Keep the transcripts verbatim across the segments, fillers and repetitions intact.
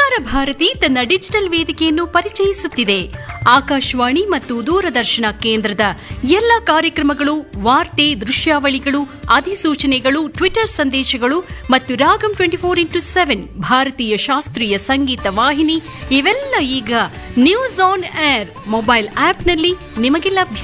ಪ್ರಸಾರ ಭಾರತಿ ತನ್ನ ಡಿಜಿಟಲ್ ವೇದಿಕೆಯನ್ನು ಪರಿಚಯಿಸುತ್ತಿದೆ. ಆಕಾಶವಾಣಿ ಮತ್ತು ದೂರದರ್ಶನ ಕೇಂದ್ರದ ಎಲ್ಲ ಕಾರ್ಯಕ್ರಮಗಳು, ವಾರ್ತೆ, ದೃಶ್ಯಾವಳಿಗಳು, ಅಧಿಸೂಚನೆಗಳು, ಟ್ವಿಟರ್ ಸಂದೇಶಗಳು ಮತ್ತು ragam twenty four into seven ಭಾರತೀಯ ಶಾಸ್ತ್ರೀಯ ಸಂಗೀತ ವಾಹಿನಿ ಇವೆಲ್ಲ ಈಗ ನ್ಯೂಸ್ ಆನ್ ಏರ್ ಮೊಬೈಲ್ ಆಪ್ನಲ್ಲಿ ನಿಮಗೆ ಲಭ್ಯ.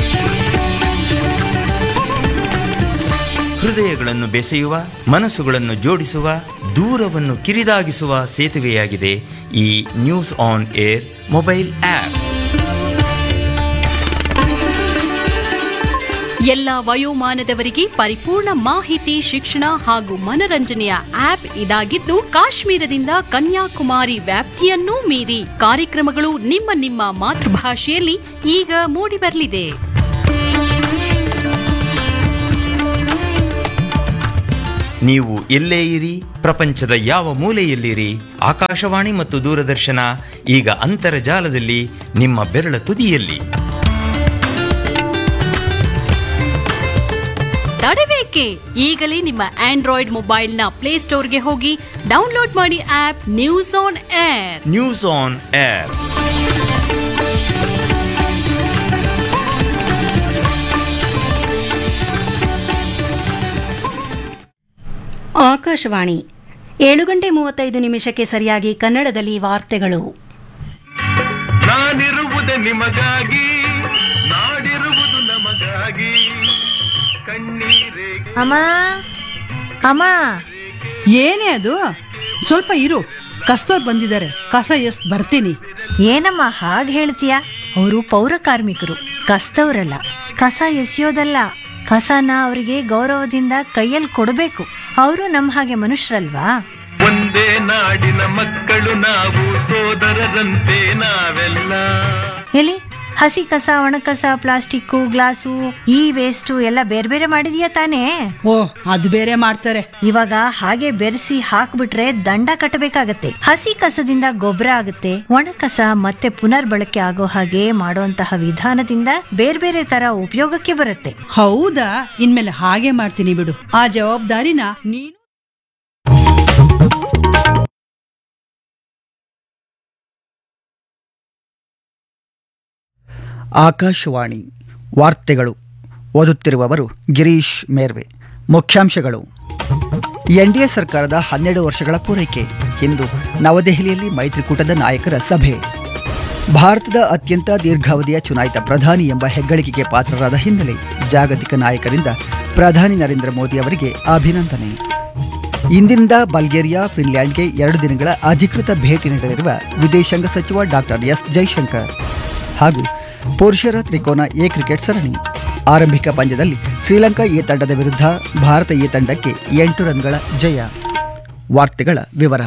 ಹೃದಯಗಳನ್ನು ಬೆಸೆಯುವ, ಮನಸ್ಸುಗಳನ್ನು ಜೋಡಿಸುವ, ದೂರವನ್ನು ಕಿರಿದಾಗಿಸುವ ಸೇತುವೆಯಾಗಿದೆ ಈ news on air mobile app. ಎಲ್ಲ ವಯೋಮಾನದವರಿಗೆ ಪರಿಪೂರ್ಣ ಮಾಹಿತಿ, ಶಿಕ್ಷಣ ಹಾಗೂ ಮನರಂಜನೆಯ ಆಪ್ ಇದಾಗಿದ್ದು, ಕಾಶ್ಮೀರದಿಂದ ಕನ್ಯಾಕುಮಾರಿ ವ್ಯಾಪ್ತಿಯನ್ನೂ ಮೀರಿ ಕಾರ್ಯಕ್ರಮಗಳು ನಿಮ್ಮ ನಿಮ್ಮ ಮಾತೃಭಾಷೆಯಲ್ಲಿ ಈಗ ಮೂಡಿಬರಲಿದೆ. ನೀವು ಎಲ್ಲೇ ಇರಿ, ಪ್ರಪಂಚದ ಯಾವ ಮೂಲೆಯಲ್ಲಿರಿ, ಆಕಾಶವಾಣಿ ಮತ್ತು ದೂರದರ್ಶನ ಈಗ ಅಂತರ್ಜಾಲದಲ್ಲಿ ನಿಮ್ಮ ಬೆರಳ ತುದಿಯಲ್ಲಿ. ತಡಬೇಕೆ? ಈಗಲೇ ನಿಮ್ಮ ಆಂಡ್ರಾಯ್ಡ್ ಮೊಬೈಲ್ನ ಪ್ಲೇಸ್ಟೋರ್ಗೆ ಹೋಗಿ ಡೌನ್ಲೋಡ್ ಮಾಡಿ app news on air. News on air. Akashvani ಏಳು ಗಂಟೆ ಮೂವತ್ತೈದು ನಿಮಿಷಕ್ಕೆ ಸರಿಯಾಗಿ ಕನ್ನಡದಲ್ಲಿ ವಾರ್ತೆಗಳು. ನಾನಿರುವುದೇ ನಿಮಗಾಗಿ, ನಾಡಿರುವುದು ನಮಗಾಗಿ. ಕಣ್ಣೀರೇ ಅಮ್ಮ ಅಮ್ಮ, ಏನೇ ಅದು? ಸ್ವಲ್ಪ ಇರು, ಕಸ್ತೋರ್ ಬಂದಿದ್ದಾರೆ, ಕಸ ಎಷ್ಟ್ ಬರ್ತೀನಿ. ಏನಮ್ಮ ಹಾಗೆ ಹೇಳ್ತೀಯ? ಅವರು ಪೌರ ಕಾರ್ಮಿಕರು, ಕಸ್ತವ್ರಲ್ಲ. ಕಸ ಎಸೆಯೋದಲ್ಲ, ಕಸನ ಅವರಿಗೆ ಗೌರವದಿಂದ ಕೈಯಲ್ಲಿ ಕೊಡಬೇಕು. ಅವರು ನಮ್ಮ ಹಾಗೆ ಮನುಷ್ಯರಲ್ವಾ? ಒಂದೇ ನಾಡಿನ ಮಕ್ಕಳು ನಾವು, ಸೋದರರಂತೆ ನಾವೆಲ್ಲ. ಎಲ್ಲಿ ಹಸಿ ಕಸ, ಒಣ ಕಸ, ಪ್ಲಾಸ್ಟಿಕ್ಕು, ಗ್ಲಾಸು, ಈ ವೇಸ್ಟು ಎಲ್ಲ ಬೇರೆ ಬೇರೆ ಮಾಡಿದೀಯಾ ತಾನೇ? ಓ, ಅದು ಬೇರೆ ಮಾಡ್ತಾರೆ. ಇವಾಗ ಹಾಗೆ ಬೆರೆಸಿ ಹಾಕ್ಬಿಟ್ರೆ ದಂಡ ಕಟ್ಟಬೇಕಾಗತ್ತೆ. ಹಸಿ ಕಸದಿಂದ ಗೊಬ್ಬರ ಆಗುತ್ತೆ, ಒಣ ಕಸ ಮತ್ತೆ ಪುನರ್ ಬಳಕೆ ಆಗೋ ಹಾಗೆ ಮಾಡುವಂತಹ ವಿಧಾನದಿಂದ ಬೇರೆ ಬೇರೆ ತರ ಉಪಯೋಗಕ್ಕೆ ಬರುತ್ತೆ. ಹೌದಾ? ಇನ್ಮೇಲೆ ಹಾಗೆ ಮಾಡ್ತೀನಿ ಬಿಡು. ಆ ಜವಾಬ್ದಾರಿನ ನೀನು. ಆಕಾಶವಾಣಿ ವಾರ್ತೆಗಳು. ಓದುತ್ತಿರುವವರು ಗಿರೀಶ್ ಮೇರ್ವೆ. ಮುಖ್ಯಾಂಶಗಳು: ಎನ್ಡಿಎ ಸರ್ಕಾರದ ಹನ್ನೆರಡು ವರ್ಷಗಳ ಪೂರೈಕೆ. ಇಂದು ನವದೆಹಲಿಯಲ್ಲಿ ಮೈತ್ರಿಕೂಟದ ನಾಯಕರ ಸಭೆ. ಭಾರತದ ಅತ್ಯಂತ ದೀರ್ಘಾವಧಿಯ ಚುನಾಯಿತ ಪ್ರಧಾನಿ ಎಂಬ ಹೆಗ್ಗಳಿಕೆಗೆ ಪಾತ್ರರಾದ ಹಿನ್ನೆಲೆ ಜಾಗತಿಕ ನಾಯಕರಿಂದ ಪ್ರಧಾನಿ ನರೇಂದ್ರ ಮೋದಿ ಅವರಿಗೆ ಅಭಿನಂದನೆ. ಇಂದಿನಿಂದ ಬಲ್ಗೇರಿಯಾ, ಫಿನ್ಲ್ಯಾಂಡ್ಗೆ ಎರಡು ದಿನಗಳ ಅಧಿಕೃತ ಭೇಟಿ ನೀಡಲಿರುವ ವಿದೇಶಾಂಗ ಸಚಿವ ಡಾಕ್ಟರ್ ಎಸ್ ಜೈಶಂಕರ್. ಹಾಗೂ ಪುರುಷರ ತ್ರಿಕೋನ ಎ ಕ್ರಿಕೆಟ್ ಸರಣಿ ಆರಂಭಿಕ ಪಂದ್ಯದಲ್ಲಿ ಶ್ರೀಲಂಕಾ ಎ ತಂಡದ ವಿರುದ್ಧ ಭಾರತ ಎ ತಂಡಕ್ಕೆ ಎಂಟು ರನ್ಗಳ ಜಯ. ವಾರ್ತೆಗಳ ವಿವರ.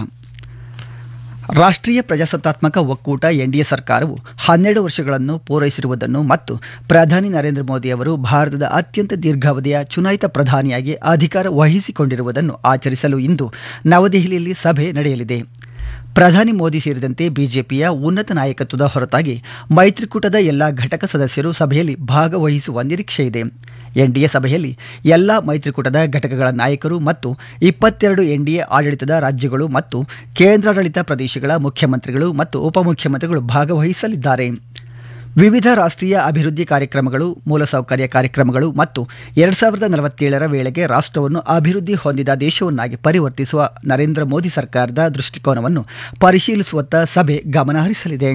ರಾಷ್ಟ್ರೀಯ ಪ್ರಜಾಸತ್ತಾತ್ಮಕ ಒಕ್ಕೂಟ ಎನ್ಡಿಎ ಸರ್ಕಾರವು ಹನ್ನೆರಡು ವರ್ಷಗಳನ್ನು ಪೂರೈಸಿರುವುದನ್ನು ಮತ್ತು ಪ್ರಧಾನಿ ನರೇಂದ್ರ ಮೋದಿ ಅವರು ಭಾರತದ ಅತ್ಯಂತ ದೀರ್ಘಾವಧಿಯ ಚುನಾಯಿತ ಪ್ರಧಾನಿಯಾಗಿ ಅಧಿಕಾರ ವಹಿಸಿಕೊಂಡಿರುವುದನ್ನು ಆಚರಿಸಲು ಇಂದು ನವದೆಹಲಿಯಲ್ಲಿ ಸಭೆ ನಡೆಯಲಿದೆ. ಪ್ರಧಾನಿ ಮೋದಿ ಸೇರಿದಂತೆ ಬಿಜೆಪಿಯ ಉನ್ನತ ನಾಯಕತ್ವದ ಹೊರತಾಗಿ ಮೈತ್ರಿಕೂಟದ ಎಲ್ಲ ಘಟಕ ಸದಸ್ಯರು ಸಭೆಯಲ್ಲಿ ಭಾಗವಹಿಸುವ ನಿರೀಕ್ಷೆಯಿದೆ. ಎನ್ಡಿಎ ಸಭೆಯಲ್ಲಿ ಎಲ್ಲ ಮೈತ್ರಿಕೂಟದ ಘಟಕಗಳ ನಾಯಕರು ಮತ್ತು ಇಪ್ಪತ್ತೆರಡು ಎನ್ಡಿಎ ಆಡಳಿತದ ರಾಜ್ಯಗಳು ಮತ್ತು ಕೇಂದ್ರಾಡಳಿತ ಪ್ರದೇಶಗಳ ಮುಖ್ಯಮಂತ್ರಿಗಳು ಮತ್ತು ಉಪಮುಖ್ಯಮಂತ್ರಿಗಳು ಭಾಗವಹಿಸಲಿದ್ದಾರೆ. ವಿವಿಧ ರಾಷ್ಟ್ರೀಯ ಅಭಿವೃದ್ಧಿ ಕಾರ್ಯಕ್ರಮಗಳು, ಮೂಲಸೌಕರ್ಯ ಕಾರ್ಯಕ್ರಮಗಳು ಮತ್ತು ಎರಡು ಸಾವಿರದ ನಲವತ್ತೇಳರ ವೇಳೆಗೆ ರಾಷ್ಟ್ರವನ್ನು ಅಭಿವೃದ್ಧಿ ಹೊಂದಿದ ದೇಶವನ್ನಾಗಿ ಪರಿವರ್ತಿಸುವ ನರೇಂದ್ರ ಮೋದಿ ಸರ್ಕಾರದ ದೃಷ್ಟಿಕೋನವನ್ನು ಪರಿಶೀಲಿಸುವತ್ತ ಸಭೆ ಗಮನಹರಿಸಲಿದೆ.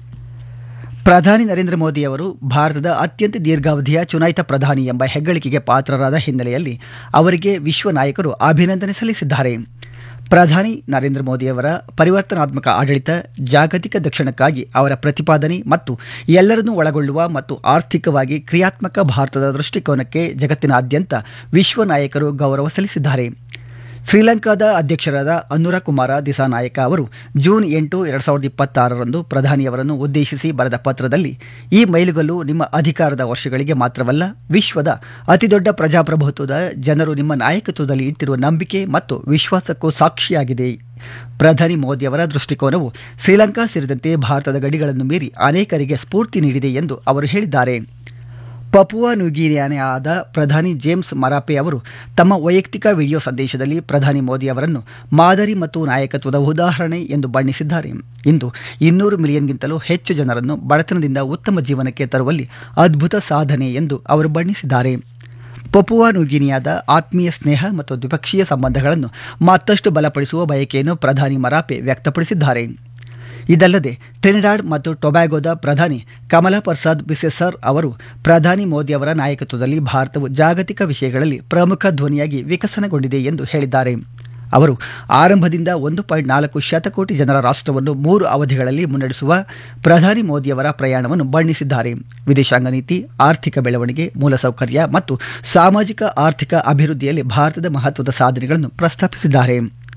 ಪ್ರಧಾನಿ ನರೇಂದ್ರ ಮೋದಿಯವರು ಭಾರತದ ಅತ್ಯಂತ ದೀರ್ಘಾವಧಿಯ ಚುನಾಯಿತ ಪ್ರಧಾನಿ ಎಂಬ ಹೆಗ್ಗಳಿಕೆಗೆ ಪಾತ್ರರಾದ ಹಿನ್ನೆಲೆಯಲ್ಲಿ ಅವರಿಗೆ ವಿಶ್ವ ನಾಯಕರು ಅಭಿನಂದನೆ ಸಲ್ಲಿಸಿದ್ದಾರೆ. ಪ್ರಧಾನಿ ನರೇಂದ್ರ ಮೋದಿಯವರ ಪರಿವರ್ತನಾತ್ಮಕ ಆಡಳಿತ, ಜಾಗತಿಕ ದಕ್ಷಿಣಕ್ಕಾಗಿ ಅವರ ಪ್ರತಿಪಾದನೆ ಮತ್ತು ಎಲ್ಲರನ್ನೂ ಒಳಗೊಳ್ಳುವ ಮತ್ತು ಆರ್ಥಿಕವಾಗಿ ಕ್ರಿಯಾತ್ಮಕ ಭಾರತದ ದೃಷ್ಟಿಕೋನಕ್ಕೆ ಜಗತ್ತಿನಾದ್ಯಂತ ವಿಶ್ವ ನಾಯಕರು ಗೌರವ ಸಲ್ಲಿಸಿದ್ದಾರೆ. ಶ್ರೀಲಂಕಾದ ಅಧ್ಯಕ್ಷರಾದ ಅನುರ ಕುಮಾರ ದಿಸಾನಾಯಕ ಅವರು ಜೂನ್ ಎಂಟು ಎರಡು ಸಾವಿರದ ಇಪ್ಪತ್ತಾರರಂದು ಪ್ರಧಾನಿಯವರನ್ನು ಉದ್ದೇಶಿಸಿ ಬರೆದ ಪತ್ರದಲ್ಲಿ, ಈ ಮೈಲುಗಲ್ಲು ನಿಮ್ಮ ಅಧಿಕಾರದ ವರ್ಷಗಳಿಗೆ ಮಾತ್ರವಲ್ಲ, ವಿಶ್ವದ ಅತಿದೊಡ್ಡ ಪ್ರಜಾಪ್ರಭುತ್ವದ ಜನರು ನಿಮ್ಮ ನಾಯಕತ್ವದಲ್ಲಿ ಇಟ್ಟಿರುವ ನಂಬಿಕೆ ಮತ್ತು ವಿಶ್ವಾಸಕ್ಕೂ ಸಾಕ್ಷಿಯಾಗಿದೆ. ಪ್ರಧಾನಿ ಮೋದಿಯವರ ದೃಷ್ಟಿಕೋನವು ಶ್ರೀಲಂಕಾ ಸೇರಿದಂತೆ ಭಾರತದ ಗಡಿಗಳನ್ನು ಮೀರಿ ಅನೇಕರಿಗೆ ಸ್ಫೂರ್ತಿ ನೀಡಿದೆ ಎಂದು ಅವರು ಹೇಳಿದ್ದಾರೆ. ಪಪುವಾ ನ್ಯೂಗಿನಿಯಾದ ಪ್ರಧಾನಿ ಜೇಮ್ಸ್ ಮರಾಪೆ ಅವರು ತಮ್ಮ ವೈಯಕ್ತಿಕ ವಿಡಿಯೋ ಸಂದೇಶದಲ್ಲಿ ಪ್ರಧಾನಿ ಮೋದಿ ಅವರನ್ನು ಮಾದರಿ ಮತ್ತು ನಾಯಕತ್ವದ ಉದಾಹರಣೆ ಎಂದು ಬಣ್ಣಿಸಿದ್ದಾರೆ. ಇಂದು ಇನ್ನೂರು ಮಿಲಿಯನ್ಗಿಂತಲೂ ಹೆಚ್ಚು ಜನರನ್ನು ಬಡತನದಿಂದ ಉತ್ತಮ ಜೀವನಕ್ಕೆ ತರುವಲ್ಲಿ ಅದ್ಭುತ ಸಾಧನೆ ಎಂದು ಅವರು ಬಣ್ಣಿಸಿದ್ದಾರೆ. ಪಪುವಾ ನ್ಯೂಗಿನಿಯಾದ ಆತ್ಮೀಯ ಸ್ನೇಹ ಮತ್ತು ದ್ವಿಪಕ್ಷೀಯ ಸಂಬಂಧಗಳನ್ನು ಮತ್ತಷ್ಟು ಬಲಪಡಿಸುವ ಬಯಕೆಯನ್ನು ಪ್ರಧಾನಿ ಮರಾಪೆ ವ್ಯಕ್ತಪಡಿಸಿದ್ದಾರೆ. ಇದಲ್ಲದೆ ಟ್ರಿನಿಡಾಡ್ ಮತ್ತು ಟೊಬ್ಯಾಗೊದ ಪ್ರಧಾನಿ ಕಮಲಾ ಪ್ರಸಾದ್ ಬಿಸೆಸರ್ ಅವರು ಪ್ರಧಾನಿ ಮೋದಿ ಅವರ ನಾಯಕತ್ವದಲ್ಲಿ ಭಾರತವು ಜಾಗತಿಕ ವಿಷಯಗಳಲ್ಲಿ ಪ್ರಮುಖ ಧ್ವನಿಯಾಗಿ ವಿಕಸನಗೊಂಡಿದೆ ಎಂದು ಹೇಳಿದ್ದಾರೆ. ಅವರು ಆರಂಭದಿಂದ ಒಂದು ಪಾಯಿಂಟ್ ನಾಲ್ಕು ಶತಕೋಟಿ ಜನರ ರಾಷ್ಟ್ರವನ್ನು ಮೂರು ಅವಧಿಗಳಲ್ಲಿ ಮುನ್ನಡೆಸುವ ಪ್ರಧಾನಿ ಮೋದಿಯವರ ಪ್ರಯಾಣವನ್ನು ಬಣ್ಣಿಸಿದ್ದಾರೆ. ವಿದೇಶಾಂಗ ನೀತಿ, ಆರ್ಥಿಕ ಬೆಳವಣಿಗೆ, ಮೂಲಸೌಕರ್ಯ ಮತ್ತು ಸಾಮಾಜಿಕ ಆರ್ಥಿಕ ಅಭಿವೃದ್ಧಿಯಲ್ಲಿ ಭಾರತದ ಮಹತ್ವದ ಸಾಧನೆಗಳನ್ನು ಪ್ರಸ್ತಾಪಿಸಿದ್ದಾರೆ.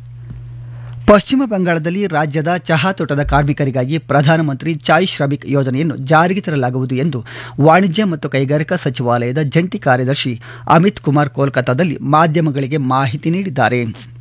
ಪಶ್ಚಿಮ ಬಂಗಾಳದಲ್ಲಿ ರಾಜ್ಯದ ಚಹಾ ತೋಟದ ಕಾರ್ಮಿಕರಿಗಾಗಿ ಪ್ರಧಾನಮಂತ್ರಿ ಚಾಯ್ ಶ್ರಮಿಕ್ ಯೋಜನೆಯನ್ನು ಜಾರಿಗೆ ತರಲಾಗುವುದು ಎಂದು ವಾಣಿಜ್ಯ ಮತ್ತು ಕೈಗಾರಿಕಾ ಸಚಿವಾಲಯದ ಜಂಟಿ ಕಾರ್ಯದರ್ಶಿ ಅಮಿತ್ ಕುಮಾರ್ ಕೋಲ್ಕತಾದಲ್ಲಿ ಮಾಧ್ಯಮಗಳಿಗೆ ಮಾಹಿತಿ ನೀಡಿದ್ದಾರೆ.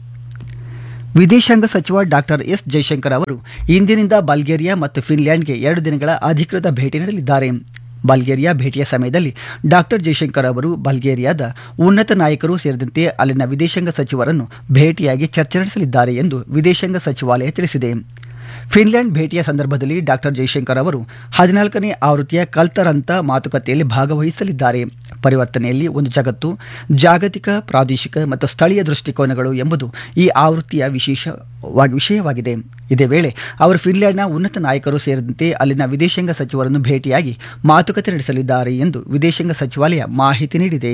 ವಿದೇಶಾಂಗ ಸಚಿವ ಡಾಕ್ಟರ್ ಎಸ್ ಜೈಶಂಕರ್ ಅವರು ಇಂದಿನಿಂದ ಬಲ್ಗೇರಿಯಾ ಮತ್ತು ಫಿನ್ಲ್ಯಾಂಡ್ಗೆ ಎರಡು ದಿನಗಳ ಅಧಿಕೃತ ಭೇಟಿ ನೀಡಲಿದ್ದಾರೆ. ಬಲ್ಗೇರಿಯಾ ಭೇಟಿಯ ಸಮಯದಲ್ಲಿ ಡಾಕ್ಟರ್ ಜೈಶಂಕರ್ ಅವರು ಬಲ್ಗೇರಿಯಾದ ಉನ್ನತ ನಾಯಕರು ಸೇರಿದಂತೆ ಅಲ್ಲಿನ ವಿದೇಶಾಂಗ ಸಚಿವರನ್ನು ಭೇಟಿಯಾಗಿ ಚರ್ಚೆ ನಡೆಸಲಿದ್ದಾರೆ ಎಂದು ವಿದೇಶಾಂಗ ಸಚಿವಾಲಯ ತಿಳಿಸಿದೆ. ಫಿನ್ಲ್ಯಾಂಡ್ ಭೇಟಿಯ ಸಂದರ್ಭದಲ್ಲಿ ಡಾಕ್ಟರ್ ಜೈಶಂಕರ್ ಅವರು ಹದಿನಾಲ್ಕನೇ ಆವೃತ್ತಿಯ ಕಲ್ತರಂತ ಮಾತುಕತೆಯಲ್ಲಿ ಭಾಗವಹಿಸಲಿದ್ದಾರೆ. ಪರಿವರ್ತನೆಯಲ್ಲಿ ಒಂದು ಜಗತ್ತು, ಜಾಗತಿಕ, ಪ್ರಾದೇಶಿಕ ಮತ್ತು ಸ್ಥಳೀಯ ದೃಷ್ಟಿಕೋನಗಳು ಎಂಬುದು ಈ ಆವೃತ್ತಿಯ ವಿಶೇಷ ವಿಷಯವಾಗಿದೆ. ಇದೇ ವೇಳೆ ಅವರು ಫಿನ್ಲ್ಯಾಂಡ್ನ ಉನ್ನತ ನಾಯಕರು ಸೇರಿದಂತೆ ಅಲ್ಲಿನ ವಿದೇಶಾಂಗ ಸಚಿವರನ್ನು ಭೇಟಿಯಾಗಿ ಮಾತುಕತೆ ನಡೆಸಲಿದ್ದಾರೆ ಎಂದು ವಿದೇಶಾಂಗ ಸಚಿವಾಲಯ ಮಾಹಿತಿ ನೀಡಿದೆ.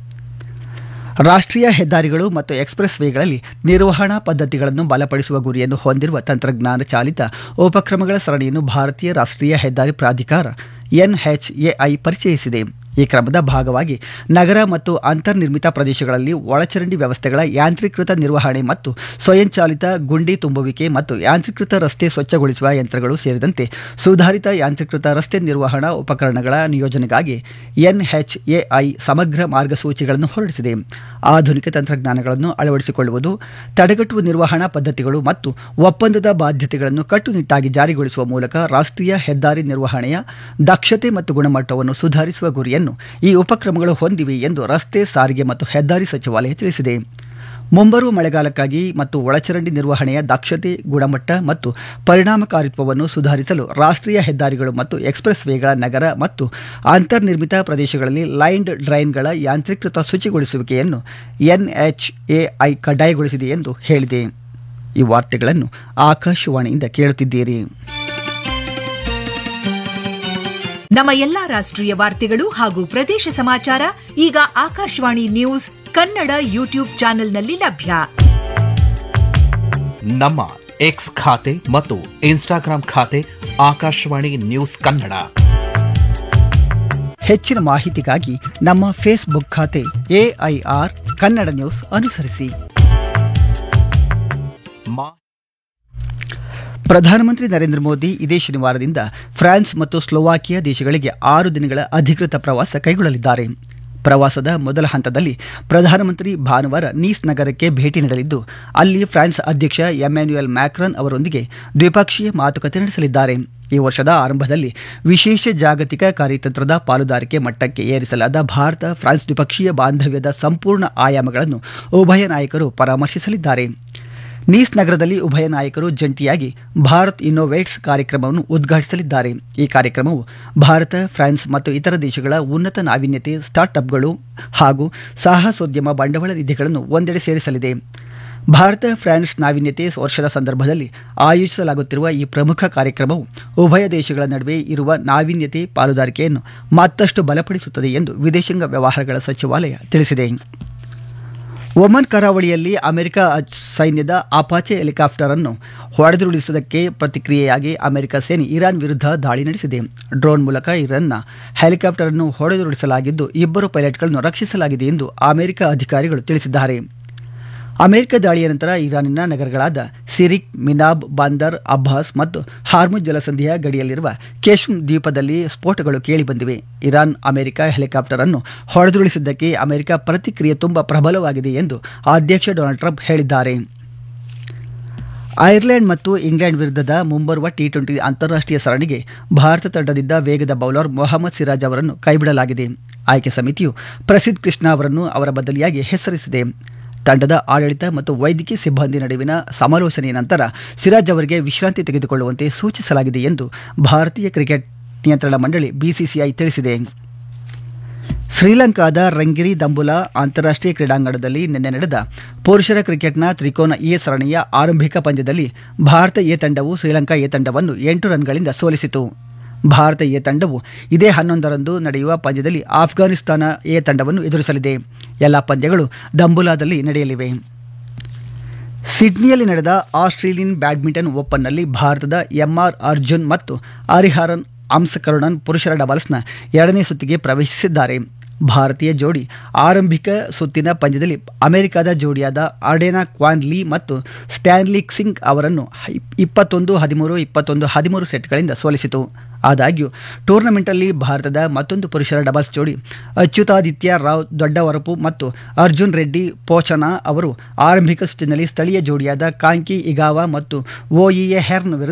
ರಾಷ್ಟ್ರೀಯ ಹೆದ್ದಾರಿಗಳು ಮತ್ತು ಎಕ್ಸ್ಪ್ರೆಸ್ ವೇಗಳಲ್ಲಿ ನಿರ್ವಹಣಾ ಪದ್ಧತಿಗಳನ್ನು ಬಲಪಡಿಸುವ ಗುರಿಯನ್ನು ಹೊಂದಿರುವ ತಂತ್ರಜ್ಞಾನ ಚಾಲಿತ ಉಪಕ್ರಮಗಳ ಸರಣಿಯನ್ನು ಭಾರತೀಯ ರಾಷ್ಟ್ರೀಯ ಹೆದ್ದಾರಿ ಪ್ರಾಧಿಕಾರ ಎನ್ಎಚ್ಎಐ ಪರಿಚಯಿಸಿದೆ. ಈ ಕ್ರಮದ ಭಾಗವಾಗಿ ನಗರ ಮತ್ತು ಅಂತರ್ನಿರ್ಮಿತ ಪ್ರದೇಶಗಳಲ್ಲಿ ಒಳಚರಂಡಿ ವ್ಯವಸ್ಥೆಗಳ ಯಾಂತ್ರೀಕೃತ ನಿರ್ವಹಣೆ ಮತ್ತು ಸ್ವಯಂಚಾಲಿತ ಗುಂಡಿ ತುಂಬುವಿಕೆ ಮತ್ತು ಯಾಂತ್ರೀಕೃತ ರಸ್ತೆ ಸ್ವಚ್ಛಗೊಳಿಸುವ ಯಂತ್ರಗಳು ಸೇರಿದಂತೆ ಸುಧಾರಿತ ಯಾಂತ್ರೀಕೃತ ರಸ್ತೆ ನಿರ್ವಹಣಾ ಉಪಕರಣಗಳ ನಿಯೋಜನೆಗಾಗಿ ಎನ್ಎಚ್ಎಐ ಸಮಗ್ರ ಮಾರ್ಗಸೂಚಿಗಳನ್ನು ಹೊರಡಿಸಿದೆ. ಆಧುನಿಕ ತಂತ್ರಜ್ಞಾನಗಳನ್ನು ಅಳವಡಿಸಿಕೊಳ್ಳುವುದು, ತಡೆಗಟ್ಟುವ ನಿರ್ವಹಣಾ ಪದ್ಧತಿಗಳು ಮತ್ತು ಒಪ್ಪಂದದ ಬಾಧ್ಯತೆಗಳನ್ನು ಕಟ್ಟುನಿಟ್ಟಾಗಿ ಜಾರಿಗೊಳಿಸುವ ಮೂಲಕ ರಾಷ್ಟ್ರೀಯ ಹೆದ್ದಾರಿ ನಿರ್ವಹಣೆಯ ದಕ್ಷತೆ ಮತ್ತು ಗುಣಮಟ್ಟವನ್ನು ಸುಧಾರಿಸುವ ಗುರಿಯನ್ನು ಈ ಉಪಕ್ರಮಗಳು ಹೊಂದಿವೆ ಎಂದು ರಸ್ತೆ ಸಾರಿಗೆ ಮತ್ತು ಹೆದ್ದಾರಿ ಸಚಿವಾಲಯ ತಿಳಿಸಿದೆ. ಮುಂಬರುವ ಮಳೆಗಾಲಕ್ಕಾಗಿ ಮತ್ತು ಒಳಚರಂಡಿ ನಿರ್ವಹಣೆಯ ದಕ್ಷತೆ, ಗುಣಮಟ್ಟ ಮತ್ತು ಪರಿಣಾಮಕಾರಿತ್ವವನ್ನು ಸುಧಾರಿಸಲು ರಾಷ್ಟ್ರೀಯ ಹೆದ್ದಾರಿಗಳು ಮತ್ತು ಎಕ್ಸ್ಪ್ರೆಸ್ ವೇಗಳ ನಗರ ಮತ್ತು ಅಂತರ್ನಿರ್ಮಿತ ಪ್ರದೇಶಗಳಲ್ಲಿ ಲೈನ್ಡ್ ಡ್ರೈನ್ಗಳ ಯಾಂತ್ರೀಕೃತ ಶುಚಿಗೊಳಿಸುವಿಕೆಯನ್ನು ಎನ್ಎಚ್ಎಐ ಕಡ್ಡಾಯಗೊಳಿಸಿದೆ ಎಂದು ಹೇಳಿದೆ. ಈ ವಾರ್ತೆಗಳನ್ನು ಆಕಾಶವಾಣಿಯಿಂದ ಕೇಳುತ್ತಿದ್ದೀರಿ. ನಮ್ಮ ಎಲ್ಲಾ ರಾಷ್ಟ್ರೀಯ ವಾರ್ತೆಗಳು ಹಾಗೂ ಪ್ರದೇಶ ಸಮಾಚಾರ ಈಗ ಆಕಾಶವಾಣಿ ನ್ಯೂಸ್ ಕನ್ನಡ ಯೂಟ್ಯೂಬ್ ಚಾನೆಲ್ನಲ್ಲಿ ಲಭ್ಯ. ನಮ್ಮ ಎಕ್ಸ್ ಖಾತೆ ಮತ್ತು ಇನ್ಸ್ಟಾಗ್ರಾಂ ಖಾತೆ ಆಕಾಶವಾಣಿ ನ್ಯೂಸ್ ಕನ್ನಡ. ಹೆಚ್ಚಿನ ಮಾಹಿತಿಗಾಗಿ ನಮ್ಮ ಫೇಸ್ಬುಕ್ ಖಾತೆ ಎಐಆರ್ ಕನ್ನಡ ನ್ಯೂಸ್ ಅನುಸರಿಸಿ. ಪ್ರಧಾನಮಂತ್ರಿ ನರೇಂದ್ರ ಮೋದಿ ಇದೇ ಶನಿವಾರದಿಂದ ಫ್ರಾನ್ಸ್ ಮತ್ತು ಸ್ಲೋವಾಕಿಯಾ ದೇಶಗಳಿಗೆ ಆರು ದಿನಗಳ ಅಧಿಕೃತ ಪ್ರವಾಸ ಕೈಗೊಳ್ಳಲಿದ್ದಾರೆ. ಪ್ರವಾಸದ ಮೊದಲ ಹಂತದಲ್ಲಿ ಪ್ರಧಾನಮಂತ್ರಿ ಭಾನುವಾರ ನೀಸ್ ನಗರಕ್ಕೆ ಭೇಟಿ ನೀಡಲಿದ್ದು, ಅಲ್ಲಿ ಫ್ರಾನ್ಸ್ ಅಧ್ಯಕ್ಷ ಎಮ್ಯಾನ್ಯುಯಲ್ ಮ್ಯಾಕ್ರಾನ್ ಅವರೊಂದಿಗೆ ದ್ವಿಪಕ್ಷೀಯ ಮಾತುಕತೆ ನಡೆಸಲಿದ್ದಾರೆ. ಈ ವರ್ಷದ ಆರಂಭದಲ್ಲಿ ವಿಶೇಷ ಜಾಗತಿಕ ಕಾರ್ಯತಂತ್ರದ ಪಾಲುದಾರಿಕೆ ಮಟ್ಟಕ್ಕೆ ಏರಿಸಲಾದ ಭಾರತ ಫ್ರಾನ್ಸ್ ದ್ವಿಪಕ್ಷೀಯ ಬಾಂಧವ್ಯದ ಸಂಪೂರ್ಣ ಆಯಾಮಗಳನ್ನು ಉಭಯ ನಾಯಕರು ಪರಾಮರ್ಶಿಸಲಿದ್ದಾರೆ. ನೀಸ್ ನಗರದಲ್ಲಿ ಉಭಯ ನಾಯಕರು ಜಂಟಿಯಾಗಿ ಭಾರತ್ ಇನ್ನೋವೇಟ್ಸ್ ಕಾರ್ಯಕ್ರಮವನ್ನು ಉದ್ಘಾಟಿಸಲಿದ್ದಾರೆ. ಈ ಕಾರ್ಯಕ್ರಮವು ಭಾರತ, ಫ್ರಾನ್ಸ್ ಮತ್ತು ಇತರ ದೇಶಗಳ ಉನ್ನತ ನಾವೀನ್ಯತೆ ಸ್ಟಾರ್ಟ್ಅಪ್ಗಳು ಹಾಗೂ ಸಾಹಸೋದ್ಯಮ ಬಂಡವಾಳ ನಿಧಿಗಳನ್ನು ಒಂದೆಡೆ ಸೇರಿಸಲಿದೆ. ಭಾರತ ಫ್ರಾನ್ಸ್ ನಾವೀನ್ಯತೆ ವರ್ಷದ ಸಂದರ್ಭದಲ್ಲಿ ಆಯೋಜಿಸಲಾಗುತ್ತಿರುವ ಈ ಪ್ರಮುಖ ಕಾರ್ಯಕ್ರಮವು ಉಭಯ ದೇಶಗಳ ನಡುವೆ ಇರುವ ನಾವೀನ್ಯತೆ ಪಾಲುದಾರಿಕೆಯನ್ನು ಮತ್ತಷ್ಟು ಬಲಪಡಿಸುತ್ತದೆ ಎಂದು ವಿದೇಶಾಂಗ ವ್ಯವಹಾರಗಳ ಸಚಿವಾಲಯ ತಿಳಿಸಿದೆ. ಒಮನ್ ಕರಾವಳಿಯಲ್ಲಿ ಅಮೆರಿಕ ಸೈನ್ಯದ ಅಪಾಚೆ ಹೆಲಿಕಾಪ್ಟರ್ ಅನ್ನು ಹೊಡೆದುರುಳಿಸುವುದಕ್ಕೆ ಪ್ರತಿಕ್ರಿಯೆಯಾಗಿ ಅಮೆರಿಕ ಸೇನೆ ಇರಾನ್ ವಿರುದ್ಧ ದಾಳಿ ನಡೆಸಿದೆ. ಡ್ರೋನ್ ಮೂಲಕ ಇರಾನ್ನ ಹೆಲಿಕಾಪ್ಟರ್ ಅನ್ನು ಹೊಡೆದುರುಳಿಸಲಾಗಿದ್ದು, ಇಬ್ಬರು ಪೈಲಟ್ಗಳನ್ನು ರಕ್ಷಿಸಲಾಗಿದೆ ಎಂದು ಅಮೆರಿಕ ಅಧಿಕಾರಿಗಳು ತಿಳಿಸಿದ್ದಾರೆ. ಅಮೆರಿಕ ದಾಳಿಯ ನಂತರ ಇರಾನಿನ ನಗರಗಳಾದ ಸಿರಿಕ್, ಮಿನಾಬ್, ಬಂದರ್ ಅಬ್ಬಾಸ್ ಮತ್ತು ಹಾರ್ಮುಜ್ ಜಲಸಂಧಿಯ ಗಡಿಯಲ್ಲಿರುವ ಕೆಶ್ಮ್ ದ್ವೀಪದಲ್ಲಿ ಸ್ಫೋಟಗಳು ಕೇಳಿಬಂದಿವೆ. ಇರಾನ್ ಅಮೆರಿಕ ಹೆಲಿಕಾಪ್ಟರ್ ಅನ್ನು ಹೊಡೆದುರುಳಿಸಿದ್ದಕ್ಕೆ ಅಮೆರಿಕ ಪ್ರತಿಕ್ರಿಯೆ ತುಂಬಾ ಪ್ರಬಲವಾಗಿದೆ ಎಂದು ಅಧ್ಯಕ್ಷ ಡೊನಾಲ್ಡ್ ಟ್ರಂಪ್ ಹೇಳಿದ್ದಾರೆ. ಐರ್ಲೆಂಡ್ ಮತ್ತು ಇಂಗ್ಲೆಂಡ್ ವಿರುದ್ಧದ ಮುಂಬರುವ ಟಿ ಟ್ವೆಂಟಿ ಅಂತಾರಾಷ್ಟ್ರೀಯ ಸರಣಿಗೆ ಭಾರತ ತಂಡದಿಂದ ವೇಗದ ಬೌಲರ್ ಮೊಹಮ್ಮದ್ ಸಿರಾಜ್ ಅವರನ್ನು ಕೈಬಿಡಲಾಗಿದೆ. ಆಯ್ಕೆ ಸಮಿತಿಯು ಪ್ರಸಿದ್ಧ ಕೃಷ್ಣ ಅವರನ್ನು ಅವರ ಬದಲಿಯಾಗಿ ಹೆಸರಿಸಿದೆ. ತಂಡದ ಆಡಳಿತ ಮತ್ತು ವೈದ್ಯಕೀಯ ಸಿಬ್ಬಂದಿ ನಡುವಿನ ಸಮಾಲೋಚನೆಯ ನಂತರ ಸಿರಾಜ್ ಅವರಿಗೆ ವಿಶ್ರಾಂತಿ ತೆಗೆದುಕೊಳ್ಳುವಂತೆ ಸೂಚಿಸಲಾಗಿದೆ ಎಂದು ಭಾರತೀಯ ಕ್ರಿಕೆಟ್ ನಿಯಂತ್ರಣ ಮಂಡಳಿ ಬಿಸಿಸಿಐ ತಿಳಿಸಿದೆ. ಶ್ರೀಲಂಕಾದ ರಂಗಿರಿ ದಂಬುಲಾ ಅಂತಾರಾಷ್ಟ್ರೀಯ ಕ್ರೀಡಾಂಗಣದಲ್ಲಿ ನಿನ್ನೆ ನಡೆದ ಪುರುಷರ ಕ್ರಿಕೆಟ್ನ ತ್ರಿಕೋನ ಎ ಸರಣಿಯ ಆರಂಭಿಕ ಪಂದ್ಯದಲ್ಲಿ ಭಾರತ ಎ ತಂಡವು ಶ್ರೀಲಂಕಾ ಎ ತಂಡವನ್ನು ಎಂಟು ರನ್ಗಳಿಂದ ಸೋಲಿಸಿತು. ಭಾರತ ಎ ತಂಡವು ಇದೇ ಹನ್ನೊಂದರಂದು ನಡೆಯುವ ಪಂದ್ಯದಲ್ಲಿ ಆಫ್ಘಾನಿಸ್ತಾನ ಎ ತಂಡವನ್ನು ಎದುರಿಸಲಿದೆ. ಎಲ್ಲ ಪಂದ್ಯಗಳು ದಂಬುಲಾದಲ್ಲಿ ನಡೆಯಲಿವೆ. ಸಿಡ್ನಿಯಲ್ಲಿ ನಡೆದ ಆಸ್ಟ್ರೇಲಿಯನ್ ಬ್ಯಾಡ್ಮಿಂಟನ್ ಓಪನ್ನಲ್ಲಿ ಭಾರತದ ಎಂಆರ್ ಅರ್ಜುನ್ ಮತ್ತು ಹರಿಹರನ್ ಅಂಸಕರುಣನ್ ಪುರುಷರ ಡಬಲ್ಸ್ನ ಎರಡನೇ ಸುತ್ತಿಗೆ ಪ್ರವೇಶಿಸಿದ್ದಾರೆ. ಭಾರತೀಯ ಜೋಡಿ ಆರಂಭಿಕ ಸುತ್ತಿನ ಪಂದ್ಯದಲ್ಲಿ ಅಮೆರಿಕದ ಜೋಡಿಯಾದ ಅರ್ಡೆನಾ ಕ್ವಾನ್ ಲೀ ಮತ್ತು ಸ್ಟ್ಯಾನ್ಲಿ ಸಿಂಗ್ ಅವರನ್ನು ಇಪ್ಪತ್ತೊಂದು ಹದಿಮೂರು ಇಪ್ಪತ್ತೊಂದು ಹದಿಮೂರು ಸೆಟ್ಗಳಿಂದ ಸೋಲಿಸಿತು. ಆದಾಗ್ಯೂ ಟೂರ್ನಮೆಂಟಲ್ಲಿ ಭಾರತದ ಮತ್ತೊಂದು ಪುರುಷರ ಡಬಲ್ಸ್ ಜೋಡಿ ಅಚ್ಯುತಾದಿತ್ಯ ರಾವ್ ದೊಡ್ಡವರಪು ಮತ್ತು ಅರ್ಜುನ್ ರೆಡ್ಡಿ ಪೋಚನಾ ಅವರು ಆರಂಭಿಕ ಸುತ್ತಿನಲ್ಲಿ ಸ್ಥಳೀಯ ಜೋಡಿಯಾದ ಕಾಂಕಿ ಇಗಾವಾ ಮತ್ತು ಓಇಎ ಹೆರ್ನ್ ವಿರುದ್ಧ